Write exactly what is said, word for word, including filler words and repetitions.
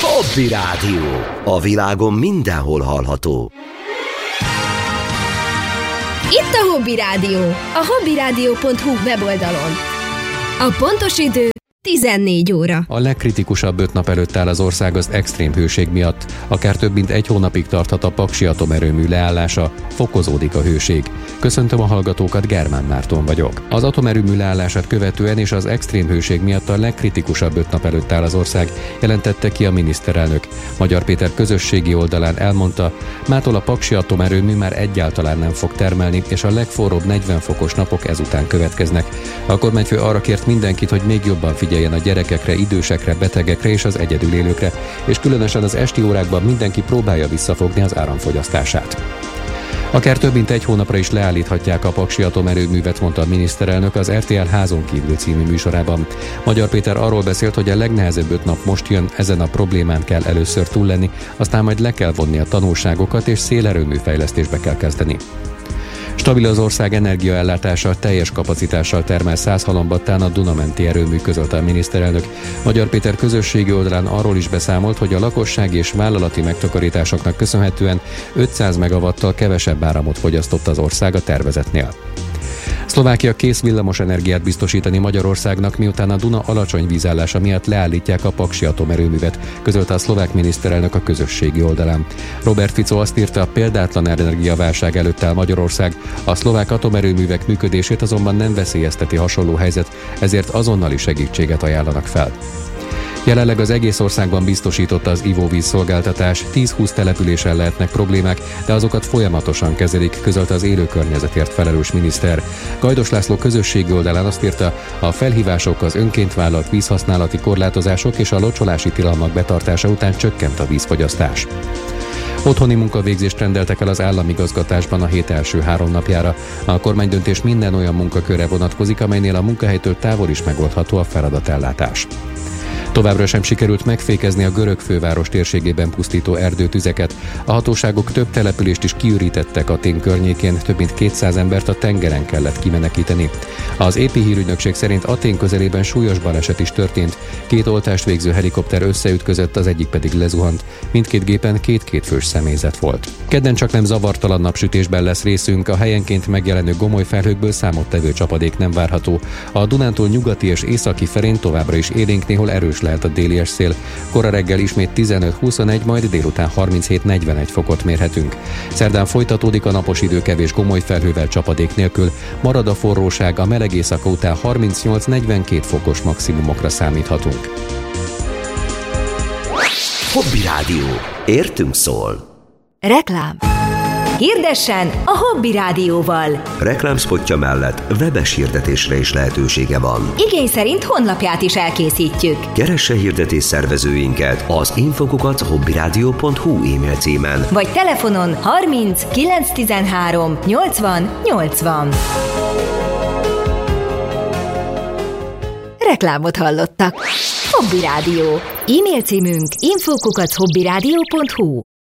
Hobby Rádió. A világon mindenhol hallható. Itt a Hobby Rádió, a hobbyradio pont hu weboldalon. A pontos idő tizennégy óra. A legkritikusabb öt nap előtt áll az ország az extrém hőség miatt. Akár több mint egy hónapig tarthat a Paksi atomerőmű leállása, fokozódik a hőség. Köszöntöm a hallgatókat, Germán Márton vagyok. Az atomerőmű leállását követően és az extrém hőség miatt a legkritikusabb öt nap előtt áll az ország, jelentette ki a miniszterelnök. Magyar Péter közösségi oldalán elmondta, mától a Paksi atomerőmű már egyáltalán nem fog termelni, és a legforróbb negyven fokos napok ezután következnek. A kormányfő arra kért mindenkit, hogy még jobban figyeljen a gyerekekre, idősekre, betegekre és az egyedülélőkre, és különösen az esti órákban mindenki próbálja visszafogni az áramfogyasztását. Akár több mint egy hónapra is leállíthatják a Paksi atomerőművet, mondta a miniszterelnök az er té el Házon kívül című műsorában. Magyar Péter arról beszélt, hogy a legnehezebb öt nap most jön, ezen a problémán kell először túl lenni, aztán majd le kell vonni a tanulságokat és szélerőmű fejlesztésbe kell kezdeni. Stabil az ország energiaellátása, teljes kapacitással termel száz halombattán a Duna-menti erőmű, közölte a miniszterelnök. Magyar Péter közösségi oldalán arról is beszámolt, hogy a lakossági és vállalati megtakarításoknak köszönhetően ötszáz megawattal kevesebb áramot fogyasztott az ország a tervezetnél. Szlovákia kész villamos energiát biztosítani Magyarországnak, miután a Duna alacsony vízállása miatt leállítják a Paksi atomerőművet, közölte a szlovák miniszterelnök a közösségi oldalán. Robert Fico azt írta, példátlan energiaválság előtt áll Magyarország, a szlovák atomerőművek működését azonban nem veszélyezteti hasonló helyzet, ezért azonnali segítséget ajánlanak fel. Jelenleg az egész országban biztosított az ivóvíz szolgáltatás, tíz-húsz településen lehetnek problémák, de azokat folyamatosan kezelik, közölte az élő környezetért felelős miniszter. Gajdos László közösségi oldalán azt írta, a felhívások, az önként vállalt vízhasználati korlátozások és a locsolási tilalmak betartása után csökkent a vízfogyasztás. Otthoni munkavégzést rendeltek el az államigazgatásban a hét első három napjára. A kormánydöntés minden olyan munkakörre vonatkozik, amelynél a munkahelytől távol is megoldható a feladatellátás. Továbbra sem sikerült megfékezni a görög főváros térségében pusztító erdőtüzeket. A hatóságok több települést is kiürítettek Atén környékén, több mint kétszáz embert a tengeren kellett kimenekíteni. Az é pé hírügynökség szerint Atén közelében súlyos baleset is történt. Két oltást végző helikopter összeütközött, az egyik pedig lezuhant. Mindkét gépen két-két fős személyzet volt. Kedden csak nem zavartalan napsütésben lesz részünk, a helyenként megjelenő gomoly felhőkből számottevő csapadék nem várható. A Dunántúl nyugati és északi felén továbbra is élénk, néhol erős lehet a délies szél. Kora reggel ismét tizenöt-huszonegy, majd délután harminchét-negyvenegy fokot mérhetünk. Szerdán folytatódik a napos idő kevés gomoly felhővel, csapadék nélkül. Marad a forróság, a meleg éjszaka után harmincnyolc-negyvenkét fokos maximumokra számíthatunk. Hobby Rádió. Értünk szól. Reklám. Hirdessen a Hobby Rádióval. Reklámspotja mellett webes hirdetésre is lehetősége van. Igény szerint honlapját is elkészítjük. Keresse hirdetés szervezőinket az infokukat hobbyradio pont hu e-mail címen. Vagy telefonon harminc kilenc tizenhárom nyolcvan nyolcvan. Reklámot hallottak. Hobby Rádió. E-mail címünk infokukat hobbyradio pont hu.